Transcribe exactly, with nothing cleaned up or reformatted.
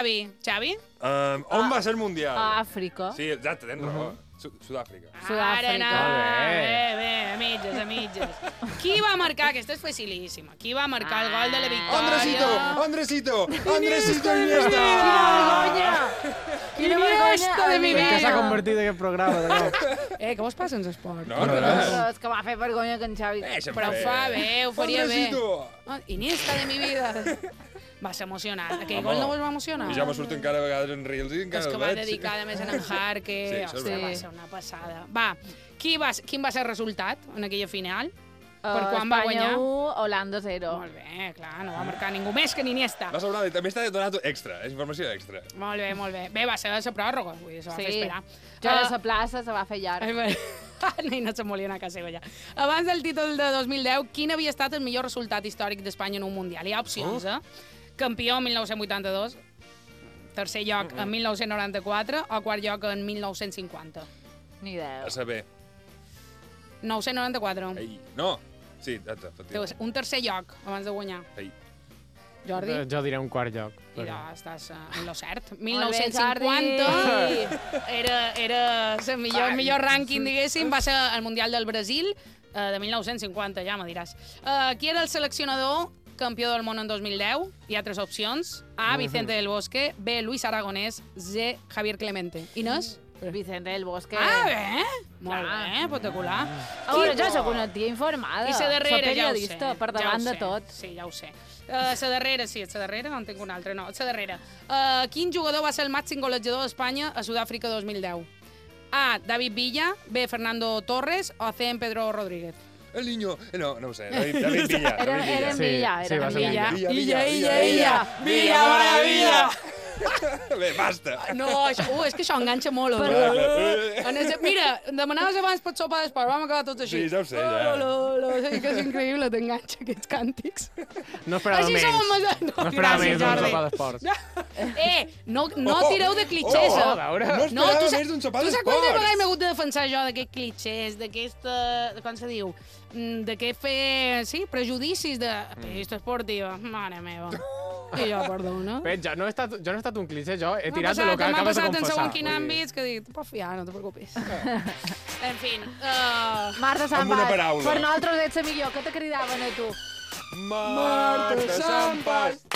Xavi. Xavi? Um, on va ser el Mundial? A Àfrica. Sí, exacte, tens raó. Sud-Àfrica. Sud-àfrica. Bé, bé, a mitges, a mitges. Qui va marcar? Aquesta és facilíssima. Qui va marcar el gol de la victòria? Andresito! Andresito! Andresito Iniesta! Quina vergonya de mi En què s'ha vida. convertit aquest programa, de cop? Eh, què vos passa en l'esport? No, no, no. Però és que va fer vergonya que en Xavi... Però ho fa bé, ho faria bé. Andresito! Oh, Iniesta de mi vida. Va ser emocionant. Aquell gol no vos va emocionar? I ja me surten encara a vegades en reels i encara És que el va veig. dedicar a més en en Harque. Sí, això és Ostres, va veritat. ser una passada. Va, qui va, quin va ser el resultat en aquella final? Uh, Per quan va guanyar? Espanya u, Holanda zero. Molt bé, clar, no va marcar ningú més que Iniesta. Va sobrar, també està donat extra, és informació extra. Molt bé, molt bé. Bé, va ser la pròrroga, vull dir, se va Sí. fer esperar. Jo a Ah, la plaça se va fer llarg. Ai, bé. I no se'n volia anar a casa seva ja. Abans del títol de dos mil deu, quin havia estat el millor resultat històric d'Espanya en un Mundial? Hi ha opcions, Oh. eh? Campió en mil nou-cents vuitanta-dos, tercer lloc en mil nou-cents noranta-quatre o quart lloc en mil nou-cents cinquanta. Ni idea. A saber. nou-cents noranta-quatre. Ei, no. Sí, exacte, Té efectivament. un tercer lloc abans de guanyar. Ei. Jordi? Jo diré un quart lloc. Mira, estàs eh, en lo cert. Molt bé, mil nou-cents cinquanta era, era el millor, el millor rànquing, diguéssim. Va ser el Mundial del Brasil eh, de mil nou-cents cinquanta, ja me diràs. Eh, qui era el seleccionador campió del món en dos mil deu? Hi ha tres opcions. A, Vicente del Bosque. B, Luis Aragonès. C, Javier Clemente. Inés? Vicente del Bosque. Ah, bé! Molt bé, espectacular. A veure, jo sóc una tia informada. I la darrera, Soc ja ho sé. periodista, per davant ja ho de sé. tot. Sí, ja ho sé. La uh, darrera, sí, la darrera, no en tinc una altra, no, la darrera. Uh, quin jugador va ser el màxim golejador d'Espanya a Sud-àfrica dos mil deu? A, David Villa, B, Fernando Torres o C, en Pedro Rodríguez? El niño... Eh, no, no ho sé. David, David Villa. Era, David era en Sí, Villa, sí, era va en ser Villa. Villa, Illa, Villa, illa, Villa. illa. Villa, maravilla. Bé, basta. No, això, uh, és que això enganxa molt. Va, Eh? va. En ese, mira, demanaves abans per sopar d'esport, vam acabar tots així. Sí, ja ho sé, ja. Oh, lo, lo, sí, que és increïble, t'enganxa aquests càntics. No esperava Així menys. som amb els... No, No esperava gràcies, menys d'un Jordi. sopar d'esports. Eh, no, no tireu de clitxers. Oh, eh? a veure. No No, esperava tu saps, més d'un sopar tu saps quantes d'esports. vegades m'he hagut de defensar jo d'aquests clitxers, d'aquesta... Com se diu? Mm, De què fer, sí, prejudicis de periodista esportiva. Mare meva. I jo, perdona. Bé, jo no he estat, jo no he estat un clitxe, jo he M'ha tirat de passat, lo que m'ha acabes de passat en confessar. segons quin vull dir. àmbits que dic, te pots fiar, no te preocupis. En fi, uh, Marta Amb una Sampas, paraula. per nosaltres ets la millor. Què te cridaven a tu? Marta Sampas.